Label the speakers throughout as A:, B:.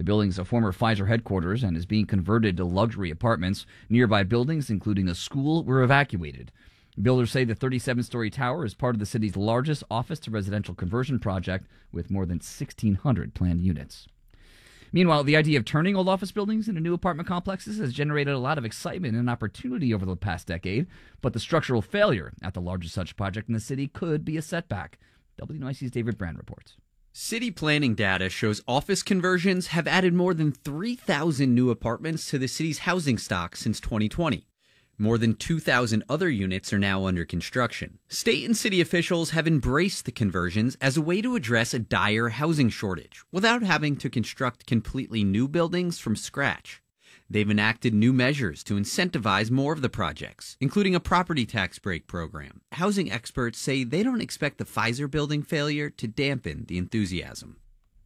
A: The building is a former Pfizer headquarters and is being converted to luxury apartments. Nearby buildings, including a school, were evacuated. Builders say the 37-story tower is part of the city's largest office-to-residential conversion project with more than 1,600 planned units. Meanwhile, the idea of turning old office buildings into new apartment complexes has generated a lot of excitement and opportunity over the past decade, but the structural failure at the largest such project in the city could be a setback. WNYC's David Brand reports.
B: City planning data shows office conversions have added more than 3,000 new apartments to the city's housing stock since 2020. More than 2,000 other units are now under construction. State and city officials have embraced the conversions as a way to address a dire housing shortage without having to construct completely new buildings from scratch. They've enacted new measures to incentivize more of the projects, including a property tax break program. Housing experts say they don't expect the Pfizer building failure to dampen the enthusiasm.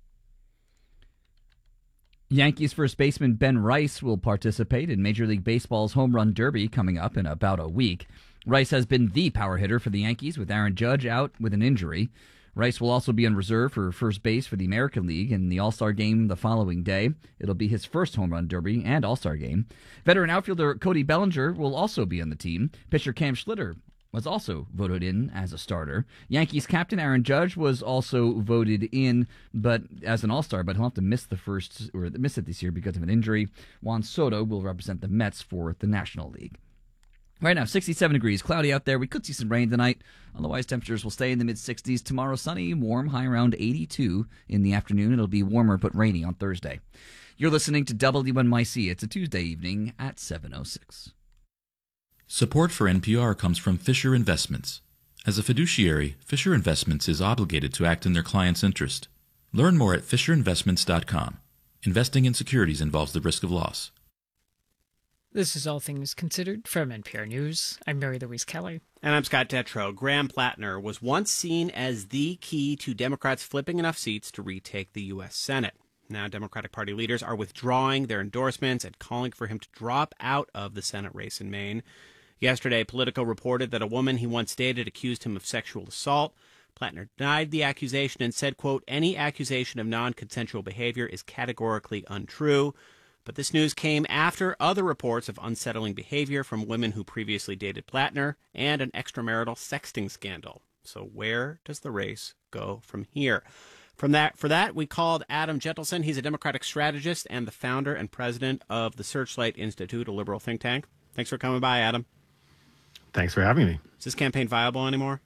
A: Yankees first baseman Ben Rice will participate in Major League Baseball's Home Run Derby coming up in about a week. Rice has been the power hitter for the Yankees, with Aaron Judge out with an injury. Rice will also be on reserve for first base for the American League in the All-Star game the following day. It'll be his first Home Run Derby and All-Star game. Veteran outfielder Cody Bellinger will also be on the team. Pitcher Cam Schlitter was also voted in as a starter. Yankees captain Aaron Judge was also voted in, but as an all-star, but he'll have to miss it this year because of an injury. Juan Soto will represent the Mets for the National League. Right now, 67 degrees, cloudy out there. We could see some rain tonight. Otherwise, temperatures will stay in the mid-60s. Tomorrow, sunny, warm, high around 82 in the afternoon. It'll be warmer but rainy on Thursday. You're listening to WNYC. It's a Tuesday evening at 7:06.
C: Support for NPR comes from Fisher Investments. As a fiduciary, Fisher Investments is obligated to act in their client's interest. Learn more at FisherInvestments.com. Investing in securities involves the risk of loss.
D: This is All Things Considered from NPR News. I'm Mary Louise Kelly.
E: And I'm Scott Detrow. Graham Plattner was once seen as the key to Democrats flipping enough seats to retake the U.S. Senate. Now, Democratic Party leaders are withdrawing their endorsements and calling for him to drop out of the Senate race in Maine. Yesterday, Politico reported that a woman he once dated accused him of sexual assault. Plattner denied the accusation and said, quote, "Any accusation of non-consensual behavior is categorically untrue." But this news came after other reports of unsettling behavior from women who previously dated Plattner and an extramarital sexting scandal. So where does the race go from here? For that, we called Adam Gentleson. He's a Democratic strategist and the founder and president of the Searchlight Institute, a liberal think tank. Thanks for coming by, Adam.
F: Thanks for having me.
E: Is this campaign viable anymore?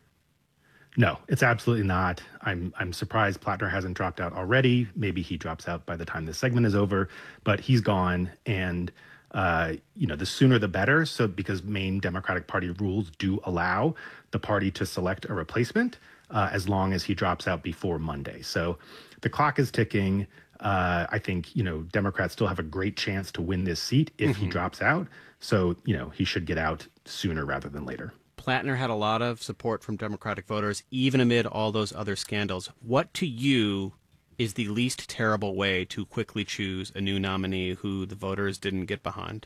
F: No, it's absolutely not. I'm surprised Plattner hasn't dropped out already. Maybe he drops out by the time this segment is over, but he's gone. And, the sooner the better. So because Maine Democratic Party rules do allow the party to select a replacement as long as he drops out before Monday. So the clock is ticking. I think, Democrats still have a great chance to win this seat if he drops out. So, he should get out sooner rather than later.
E: Plattner had a lot of support from Democratic voters, even amid all those other scandals. What to you is the least terrible way to quickly choose a new nominee who the voters didn't get behind?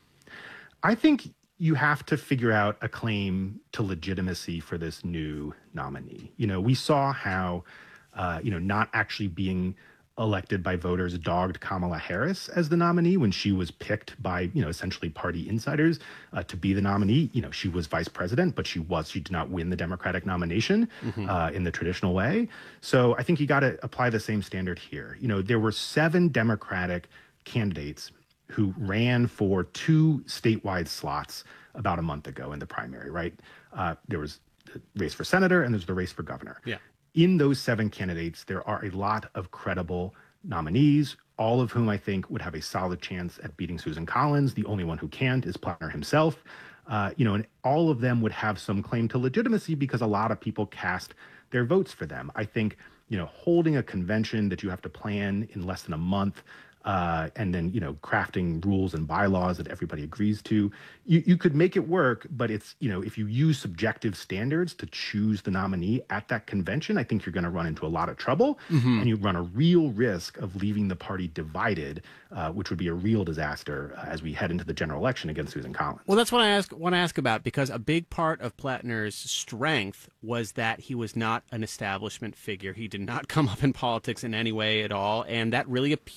F: I think you have to figure out a claim to legitimacy for this new nominee. We saw how, not actually being elected by voters dogged Kamala Harris as the nominee when she was picked by, essentially party insiders to be the nominee. She was vice president, but she did not win the Democratic nomination in the traditional way. So I think you got to apply the same standard here. There were 7 Democratic candidates who ran for 2 statewide slots about a month ago in the primary, right? There was the race for senator and there's the race for governor.
E: Yeah.
F: In those 7 candidates, there are a lot of credible nominees, all of whom I think would have a solid chance at beating Susan Collins. The only one who can't is Plattner himself. And all of them would have some claim to legitimacy because a lot of people cast their votes for them. I think, holding a convention that you have to plan in less than a month, and then, crafting rules and bylaws that everybody agrees to. You could make it work, but it's, if you use subjective standards to choose the nominee at that convention, I think you're going to run into a lot of trouble, and you run a real risk of leaving the party divided, which would be a real disaster as we head into the general election against Susan Collins.
E: Well, that's what I want to ask about, because a big part of Plattner's strength was that he was not an establishment figure. He did not come up in politics in any way at all, and that really appealed